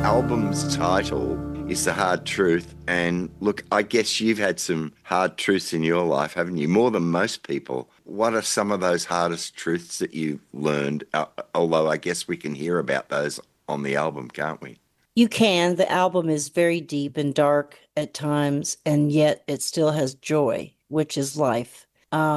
album's title is The Hard Truth. And look, I guess you've had some hard truths in your life, haven't you? More than most people. What are some of those hardest truths that you learned? Although I guess we can hear about those on the album, can't we? You can. The album is very deep and dark at times, and yet it still has joy, which is life.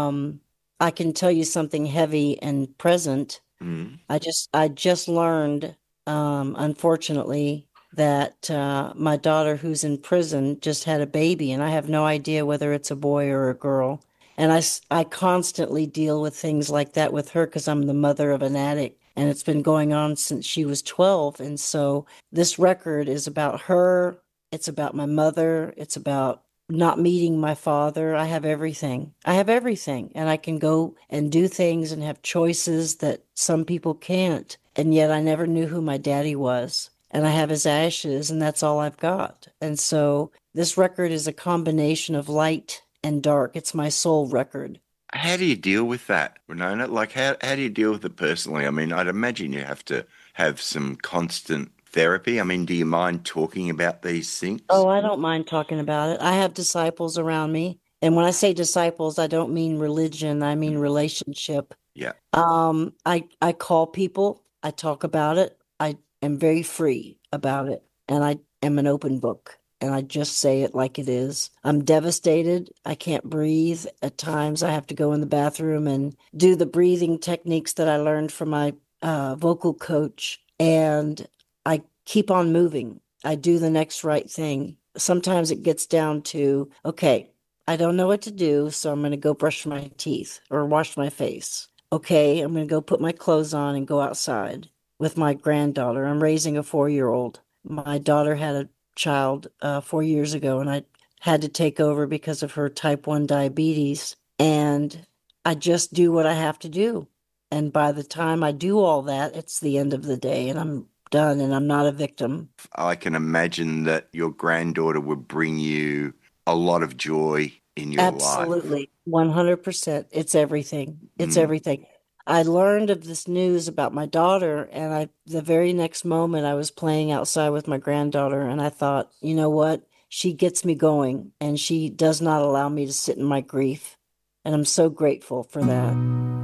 I can tell you something heavy and present. Mm. I just learned, unfortunately, that my daughter, who's in prison, just had a baby, and I have no idea whether it's a boy or a girl. And I constantly deal with things like that with her because I'm the mother of an addict, and it's been going on since she was 12. And so this record is about her. It's about my mother. It's about not meeting my father. I have everything. I have everything. And I can go and do things and have choices that some people can't. And yet I never knew who my daddy was. And I have his ashes, and that's all I've got. And so this record is a combination of light and dark. It's my soul record. How do you deal with that, Winona? Like, how do you deal with it personally? I mean, I'd imagine you have to have some constant therapy. I mean, do you mind talking about these things? Oh, I don't mind talking about it. I have disciples around me. And when I say disciples, I don't mean religion, I mean relationship. Yeah. I call people, I talk about it. I am very free about it, and I am an open book, and I just say it like it is. I'm devastated. I can't breathe. At times, I have to go in the bathroom and do the breathing techniques that I learned from my vocal coach, and I keep on moving. I do the next right thing. Sometimes it gets down to, okay, I don't know what to do, so I'm going to go brush my teeth or wash my face. Okay, I'm going to go put my clothes on and go outside with my granddaughter. I'm raising a 4-year-old. My daughter had a child 4 years ago, and I had to take over because of her type 1 diabetes. And I just do what I have to do. And by the time I do all that, it's the end of the day, and I'm done, and I'm not a victim. I can imagine that your granddaughter would bring you a lot of joy in your life. Absolutely. 100%. It's everything. It's Mm. everything. I learned of this news about my daughter, and the very next moment I was playing outside with my granddaughter, and I thought, you know what? She gets me going, and she does not allow me to sit in my grief. And I'm so grateful for that.